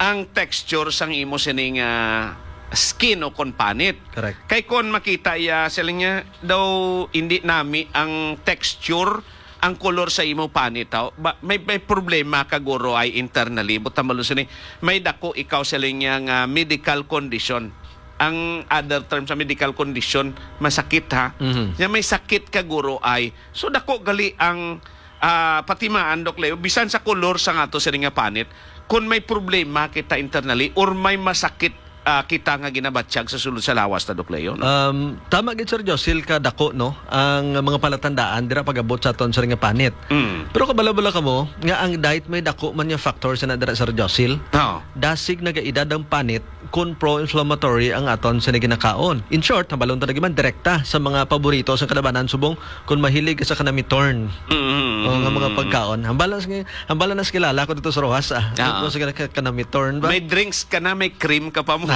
ang texture sang imo sining skin o kon panit. Correct. Kay kon makita sila niya daw hindi nami ang texture, ang color sa imo panit. May problema kaguro ay internally. Buta malusini, may dako ikaw sila niya nga medical condition. Ang other term sa medical condition, masakit ha. Nga may sakit kaguro ay, so dako gali ang patimaan, Dok Leo, bisan sa color sa nga to sila nga panit, kung may problema kita internally or may masakit kita nga ginabatsyag sa sulod sa lawas na, Dok Leo, no? Tama gid Sir Josil ka dako no ang mga palatandaan dira pag-abot sa aton sa nga panit. Pero kabala-bala kamo nga ang diet may dako man nga factors na dira Sir Josil. Dasig nagaedad ang panit kun pro-inflammatory ang aton sa ginakaon. In short, habalon ta man direkta sa mga paborito sa kalabanan subong kun mahilig ka sa kanami torn. O nga mga pagkaon. Hambala na kilala ko dito sa Rojas. Dito sa kanami torn ba? May drinks ka na, may cream ka pa mo.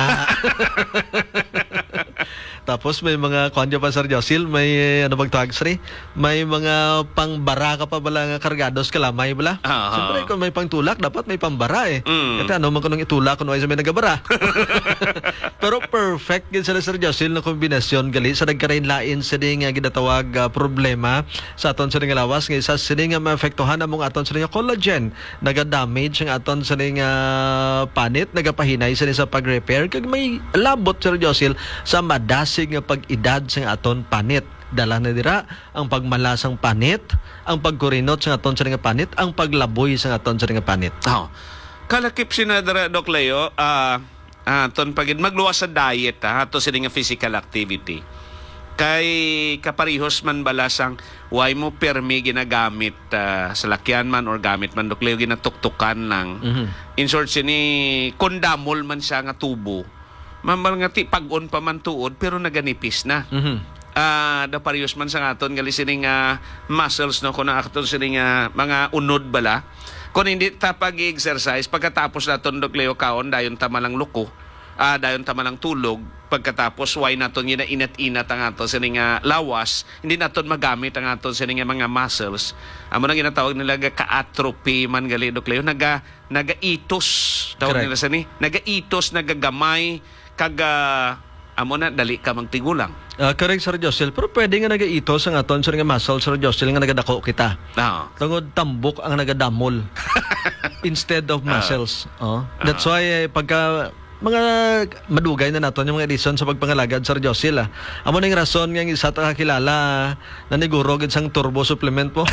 Tapos may mga konjo pa Sir Josil, may ano bang tawag sir? May mga pangbara ka pa bala nga kargados kalamay bala. Siyempre kung may pangtulak dapat may pambara eh. Kasi ano man kunong itulak kuno ay sa may nagabara. Pero perfect gid sila Sir Josil na kombinasyon gali sa nagkarain-lain sa nga ginatawag problema sa aton sa nga lawas nga isa sa nga maapektuhan among aton sa nga collagen, naga-damage ang aton sa nga panit, nagapahinay sa pag-repair kag may labot Sir Josil sa madas nga pag-edad sa aton panit. Dala na dira ang pagmalasang panit, ang pagkurinot sa aton sa nga panit, ang paglaboy sa aton sa nga panit. Kalakip sinadara, Dok Leo, aton pagid magluwas sa diet ato sa nga physical activity. Kay kaparihos man balasang way mo permi ginagamit sa lakyan man or gamit man, Dok Leo, ginatuktukan lang. In short, kondamol man siya nga tubo. Mamangati pag-on pa man tuod pero naganipis na. Da parehas man sa aton gali sining muscles no kun aton sining mga unod bala. Kung hindi ta pag-exercise pagkatapos naton, Dok Leo, kaon dayon ta malang luko. Dayon ta malang tulog pagkatapos why naton inat-inat ang aton sining lawas, hindi naton magamit ang aton sining mga muscles. Amo nang ginatawag nila ka-atrophy man gali, Dok Leo, naga-itos tawag nila sa ni, naga-itos, nagagamay amo na dali ka magtigulang. Correct Sir Josil, pero pwede nga nagaitos ang aton sa nga muscle Sir Josil nga nagadako kita. Tungod tambok ang nagadamol instead of muscles. That's why pagka mga madugay na naton yung mga edison sa pagpangalagad Sir Josil. Amo ning rason nga isa ta kakilala na niguro gid sang turbo supplement po.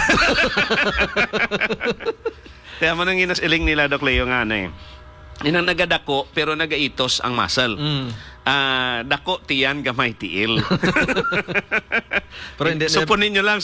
Kaya mo nang inas-iling nila, Dok Leo, nga na inang nagadako pero nagaitos ang muscle. Dako tiyan gamay tiil. Pero hindi supunin nyo lang.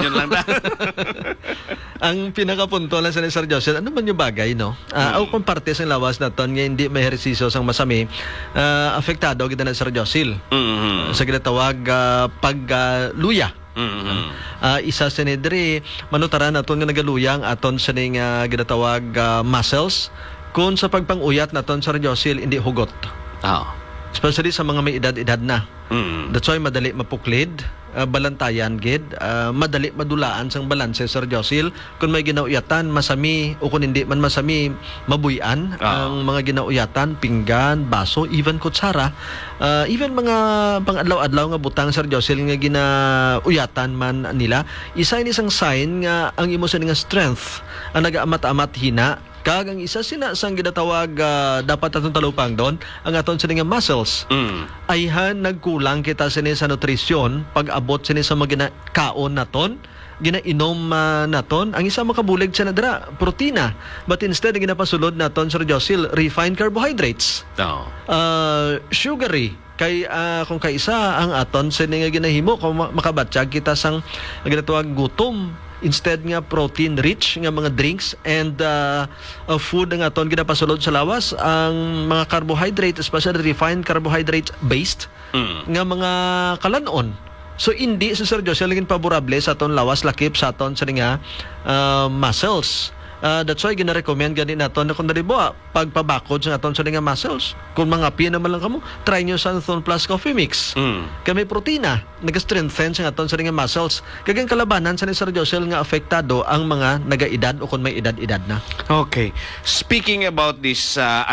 Ang pinakapunto lang sa Sir Joseph, ano man yung bagay, no? O kung parte sa lawas na ton nga hindi may ehersisyo sang masami, apektado kita na Sir Joseph. Sa ginatawag pagluya. Isa sa nidri manutaran naton nga nagaluyang aton sa ning ginatawag muscles kung sa pagpanguyat naton Sir Joseph hindi hugot. Especially sa mga may edad-edad na. That's why madali mapuklid, balantayan gid, madali madulaan sang balanse Sir Joseph. Kung may ginauyatan masami o kung hindi man masami mabuyan ang mga ginauyatan, pinggan, baso, even kutsara, even mga pang-adlaw-adlaw nga butang Sir Joseph nga ginauyatan man nila, isa ini isang sign nga ang imo sa nga strength ang nagaamat-amat hina. Kag ang isa sina sang ginatawag dapat atong talupang doon ang aton sa nga muscles. Ayhan nagkulang kita sini sa nutrisyon pag-abot sini sa mga kaon naton, ginainom naton, ang isa makabulig sa nadra protina, but instead ginapasulod naton Sir Joseph refined carbohydrates. Sugary kay kung kaisa ang aton sa nga ginahimo kung makabatsyag kita sang ginatawag gutom. Instead nga protein rich nga mga drinks and food nga aton ginapasulod sa lawas, ang mga carbohydrate, especially refined carbohydrates based nga mga kalanon. So hindi sa Sir Joseph laging favorable sa aton lawas lakip sa aton sa nga muscles. That's why gina-recommend gani naton na kung dalibo pagpabakod sa aton sa nga muscles. Kung mga pina naman lang kamo, try nyo Santhon Plus Coffee Mix. Kami protina, nag-strengthen sa aton sa nga muscles. Kagang kalabanan sa ni Sir Joseph nga apektado ang mga nagaedad o kung may edad-edad na. Okay. Speaking about this